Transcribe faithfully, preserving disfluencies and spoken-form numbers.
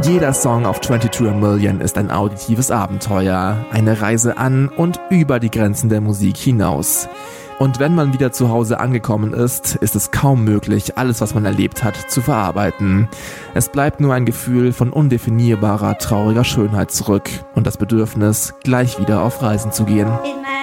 Jeder Song auf zweiundzwanzig a Million ist ein auditives Abenteuer, eine Reise an und über die Grenzen der Musik hinaus. Und wenn man wieder zu Hause angekommen ist, ist es kaum möglich, alles, was man erlebt hat, zu verarbeiten. Es bleibt nur ein Gefühl von undefinierbarer, trauriger Schönheit zurück und das Bedürfnis, gleich wieder auf Reisen zu gehen.